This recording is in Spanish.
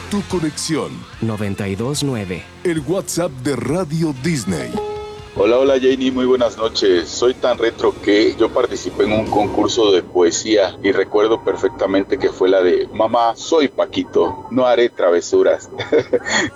Tu conexión. 929. El WhatsApp de Radio Disney. Hola, hola Janie, muy buenas noches. Soy tan retro que yo participé en un concurso de poesía y recuerdo perfectamente que fue la de Mamá, soy Paquito, no haré travesuras.